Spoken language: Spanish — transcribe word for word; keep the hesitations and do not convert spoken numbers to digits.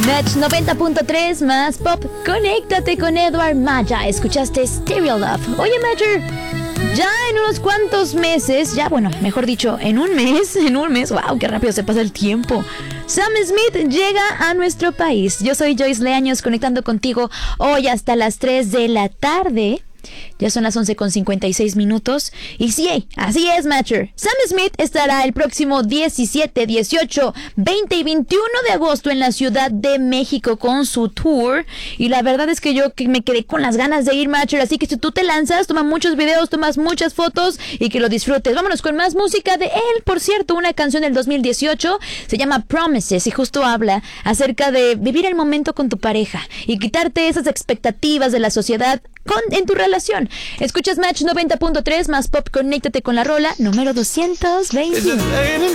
Match noventa punto tres más pop. Conéctate con Edward Maya. Escuchaste Stereo Love. Oye, Matcher, ya en unos cuantos meses, ya bueno, mejor dicho, en un mes, en un mes, wow, qué rápido se pasa el tiempo. Sam Smith llega a nuestro país. Yo soy Joyce Leaños, conectando contigo hoy hasta las tres de la tarde. Ya son las once con cincuenta y seis minutos. Y sí, así es, Matcher. Sam Smith estará el próximo diecisiete, dieciocho, veinte y veintiuno de agosto en la Ciudad de México con su tour. Y la verdad es que yo que me quedé con las ganas de ir, Matcher. Así que si tú te lanzas, toma muchos videos, tomas muchas fotos y que lo disfrutes. Vámonos con más música de él. Por cierto, una canción del dos mil dieciocho se llama Promises y justo habla acerca de vivir el momento con tu pareja y quitarte esas expectativas de la sociedad con, en tu relación. Escuchas Match noventa punto tres más pop, conéctate con la rola número doscientos veintiuno.